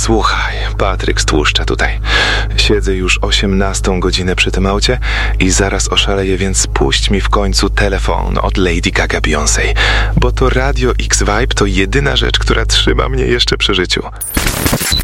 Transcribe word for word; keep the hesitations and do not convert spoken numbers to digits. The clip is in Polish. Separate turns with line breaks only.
Słuchaj, Patryk z Tłuszcza tutaj. Siedzę już osiemnastą godzinę przy tym aucie i zaraz oszaleję, więc puść mi w końcu telefon od Lady Gaga Beyoncé, bo to Radio X Vibe to jedyna rzecz, która trzyma mnie jeszcze przy życiu.